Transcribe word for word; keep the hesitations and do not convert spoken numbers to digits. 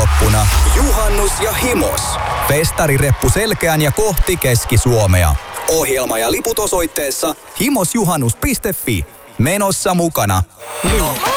viikonloppuna Juhannus ja Himos. Festarireppu selkeän ja kohti Keski-Suomea. Ohjelma ja liput osoitteessa himosjuhannus piste fi. Menossa mukana